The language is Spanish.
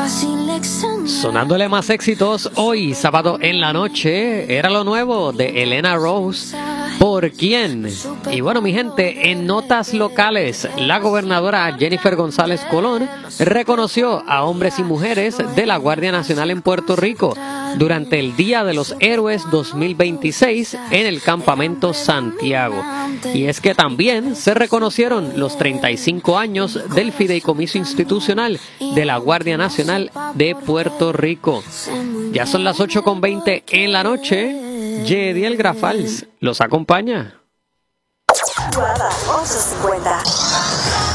Sonándole más éxitos hoy, sábado en la noche, era lo nuevo de Elena Rose, ¿Por quién? Y bueno, mi gente, en notas locales, la gobernadora Jennifer González Colón reconoció a hombres y mujeres de la Guardia Nacional en Puerto Rico durante el Día de los Héroes 2026 en el Campamento Santiago. Y es que también se reconocieron los 35 años del Fideicomiso Institucional de la Guardia Nacional de Puerto Rico. Ya son las 8:20 en la noche. Yediel Grafals los acompaña. 8:50.